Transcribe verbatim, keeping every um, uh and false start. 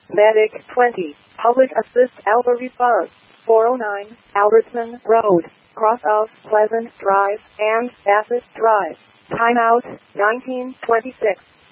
Medic twenty, Public Assist Alpha Response, four oh nine, Albertson Road, cross of Pleasant Drive and Bassett Drive. Timeout, nineteen twenty-six.